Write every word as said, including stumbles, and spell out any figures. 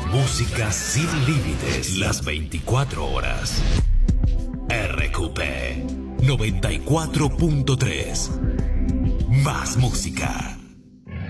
Música sin límites, las veinticuatro horas. R Q P noventa y cuatro punto tres. Más música.